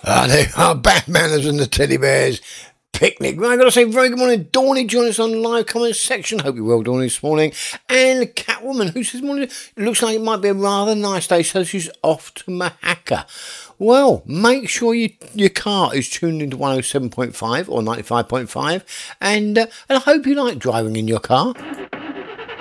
They are Batmaners and the Teddy Bears picnic. Right, I've got to say very good morning, Dawny. Join us on the live comment section. Hope you're well, Dawny, this morning. And Catwoman, who says, morning, it looks like it might be a rather nice day, so she's off to Mahaka. Well, make sure your car is tuned into 107.5 or 95.5, and I hope you like driving in your car.